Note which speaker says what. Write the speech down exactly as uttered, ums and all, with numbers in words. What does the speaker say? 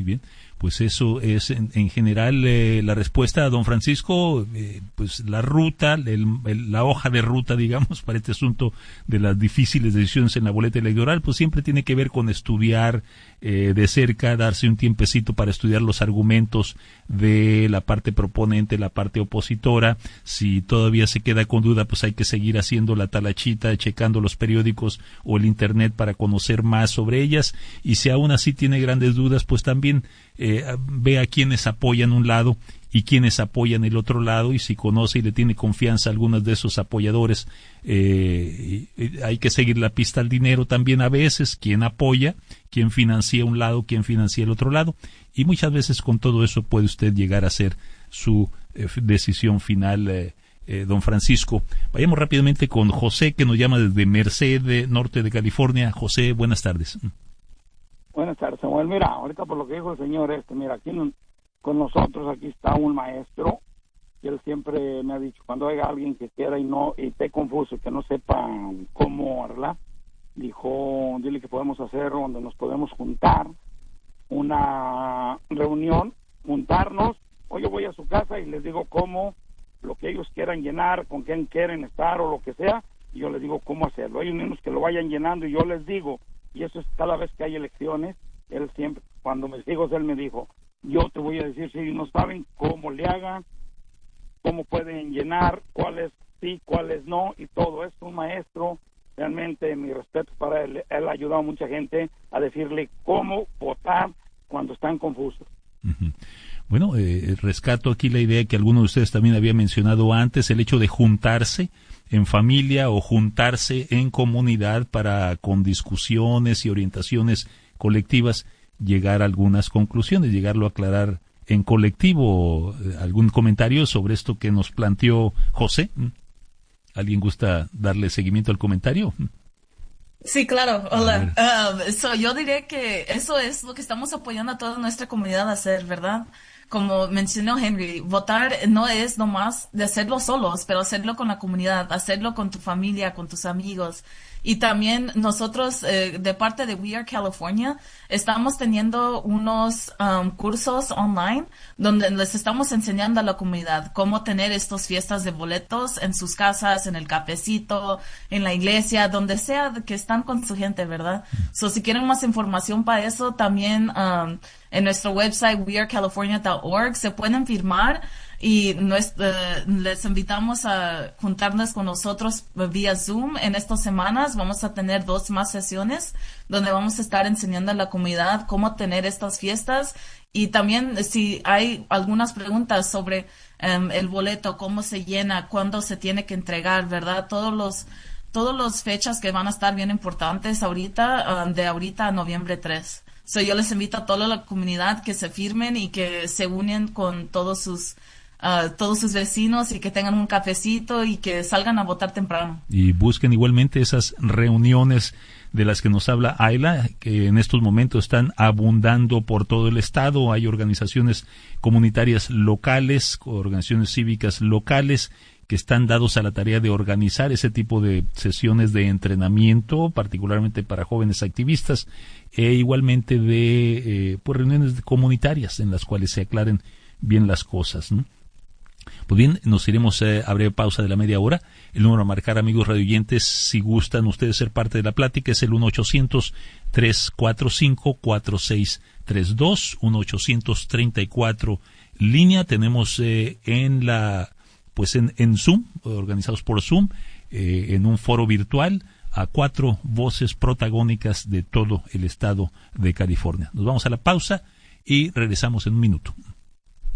Speaker 1: bien. Pues eso es en, en general eh, la respuesta a don Francisco, eh, pues la ruta, el, el, la hoja de ruta, digamos, para este asunto de las difíciles decisiones en la boleta electoral, pues siempre tiene que ver con estudiar eh, de cerca, darse un tiempecito para estudiar los argumentos de la parte proponente, la parte opositora. Si todavía se queda con duda, pues hay que seguir haciendo la talachita, checando los periódicos o el internet para conocer más sobre ellas, y si aún así tiene grandes dudas, pues también eh, ve a quienes apoyan un lado y quienes apoyan el otro lado, y si conoce y le tiene confianza a algunos de esos apoyadores, eh, hay que seguir la pista al dinero también a veces, quién apoya, quién financia un lado, quién financia el otro lado, y muchas veces con todo eso puede usted llegar a hacer su eh, decisión final, eh, eh, don Francisco. Vayamos rápidamente con José, que nos llama desde Merced, de, norte de California. José, buenas tardes.
Speaker 2: Buenas tardes, Samuel. Mira, ahorita por lo que dijo el señor este, mira, aquí en, con nosotros aquí está un maestro, y él siempre me ha dicho, cuando haya alguien que quiera y no y esté confuso, que no sepa cómo arreglar, dijo, dile que podemos hacer donde nos podemos juntar, una reunión, juntarnos, o yo voy a su casa y les digo cómo, lo que ellos quieran llenar, con quién quieren estar o lo que sea, y yo les digo cómo hacerlo. Hay unos que lo vayan llenando y yo les digo, y eso es cada vez que hay elecciones, él siempre, cuando mis hijos, él me dijo, yo te voy a decir si no saben cómo le hagan, cómo pueden llenar, cuáles sí, cuáles no, y todo esto. Un maestro, realmente mi respeto para él, él ha ayudado a mucha gente a decirle cómo votar cuando están confusos.
Speaker 1: Uh-huh. Bueno, eh, rescato aquí la idea que alguno de ustedes también había mencionado antes, el hecho de juntarse en familia o juntarse en comunidad para, con discusiones y orientaciones colectivas, llegar a algunas conclusiones, llegarlo a aclarar en colectivo. ¿Algún comentario sobre esto que nos planteó José? ¿Alguien gusta darle seguimiento al comentario?
Speaker 3: Sí, claro. Hola. Um, so, yo diré que eso es lo que estamos apoyando a toda nuestra comunidad a hacer, ¿verdad? Como mencionó Henry, votar no es nomás de hacerlo solos, pero hacerlo con la comunidad, hacerlo con tu familia, con tus amigos. Y también nosotros, eh, de parte de We Are California, estamos teniendo unos um, cursos online donde les estamos enseñando a la comunidad cómo tener estas fiestas de boletos en sus casas, en el cafecito, en la iglesia, donde sea que están con su gente, ¿verdad? So, si quieren más información para eso, también um, en nuestro website we are california dot org se pueden firmar. Y nuestro, uh, les invitamos a juntarnos con nosotros vía Zoom en estas semanas. Vamos a tener dos más sesiones donde vamos a estar enseñando a la comunidad cómo tener estas fiestas. Y también si hay algunas preguntas sobre um, el boleto, cómo se llena, cuándo se tiene que entregar, ¿verdad? Todos los, todos los fechas que van a estar bien importantes ahorita, um, de ahorita a noviembre tres. So, yo les invito a toda la comunidad que se firmen y que se unen con todos sus Uh, todos sus vecinos y que tengan un cafecito y que salgan a votar temprano.
Speaker 1: Y busquen igualmente esas reuniones de las que nos habla Ayla, que en estos momentos están abundando por todo el estado. Hay organizaciones comunitarias locales, organizaciones cívicas locales que están dados a la tarea de organizar ese tipo de sesiones de entrenamiento, particularmente para jóvenes activistas, e igualmente de eh, pues reuniones comunitarias en las cuales se aclaren bien las cosas, ¿no? Pues bien, nos iremos eh, a breve pausa de la media hora. El número a marcar, amigos radioyentes, si gustan ustedes ser parte de la plática, es el uno ochocientos, tres cuatro cinco, cuatro seis tres dos, uno ochocientos treinta y cuatro línea. Tenemos eh, en la, pues en, en Zoom, organizados por Zoom, eh, en un foro virtual, a cuatro voces protagónicas de todo el estado de California. Nos vamos a la pausa y regresamos en un minuto.